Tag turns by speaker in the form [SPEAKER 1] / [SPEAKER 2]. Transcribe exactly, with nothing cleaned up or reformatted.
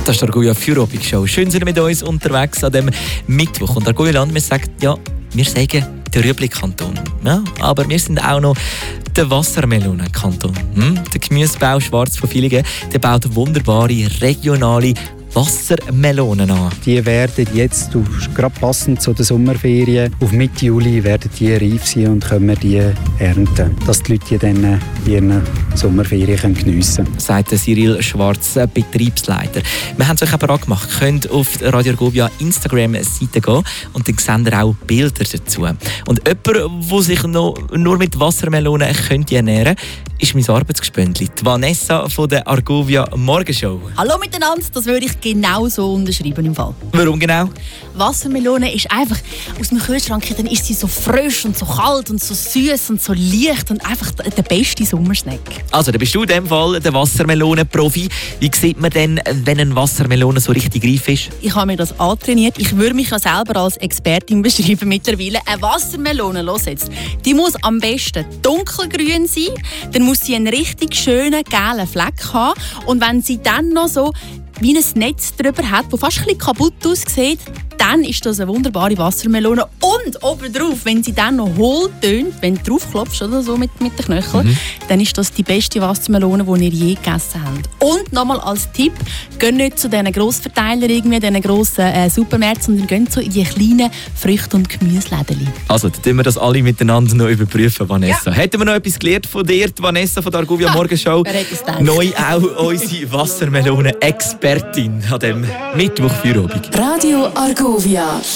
[SPEAKER 1] Das ist die Argovia Feierabend-Show. Schön sind wir mit uns unterwegs an dem Mittwoch. Und Argovia-Land, wir sagen, ja, wir sagen der Rüebli-Kanton. Ja, aber wir sind auch noch der Wassermelonen-Kanton. Hm? Der Gemüsebau Schwarz von Villingen, der baut wunderbare regionale Wassermelonen an.
[SPEAKER 2] Die werden jetzt, gerade passend zu den Sommerferien, auf Mitte Juli werden die reif sein und können wir die ernten, dass die Leute die dann ihren Sommerferien geniessen können.
[SPEAKER 1] Sagt Cyril Schwarz, Betriebsleiter. Wir haben es euch aber angemacht. Ihr könnt auf Radio Argovia Instagram-Seite gehen und dann seht ihr auch Bilder dazu. Und jemand, der sich noch nur mit Wassermelonen könnte ernähren könnte, ist mein Arbeitsgespöndli, Vanessa von der Argovia Morgenshow.
[SPEAKER 3] Hallo miteinander, das würde ich genau so unterschreiben im Fall.
[SPEAKER 1] Warum genau?
[SPEAKER 3] Wassermelone ist einfach aus dem Kühlschrank, dann ist sie so frisch und so kalt und so süß und so leicht und einfach der beste Sommersnack.
[SPEAKER 1] Also, da bist du in dem Fall der Wassermelonen-Profi. Wie sieht man denn, wenn eine Wassermelone so richtig reif ist?
[SPEAKER 3] Ich habe mir das antrainiert. Ich würde mich ja selber als Expertin beschreiben mittlerweile. Eine Wassermelone, los jetzt, die muss am besten dunkelgrün sein, dann muss sie einen richtig schönen gelben Fleck haben und wenn sie dann noch so wie ein Netz drüber hat, das fast ein bisschen kaputt aussieht, dann ist das eine wunderbare Wassermelone. Und obendrauf, wenn sie dann noch hohl tönt, wenn du draufklopfst oder so mit, mit den Knöcheln, mhm. dann ist das die beste Wassermelone, die ihr je gegessen habt. Und nochmal als Tipp, geht nicht zu diesen Grossverteilern, irgendwie, diesen grossen äh, Supermärkten, sondern geht zu die kleinen Früchte- und Gemüseläden.
[SPEAKER 1] Also, dann tun wir das alle miteinander noch überprüfen, Vanessa. Ja. Hätten wir noch etwas gelernt von dir, Vanessa von der Argovia ah, Morgenshow? Neu auch unsere Wassermelonen-Expertin an dem Mittwoch Feierabend.
[SPEAKER 4] Radio Argovia.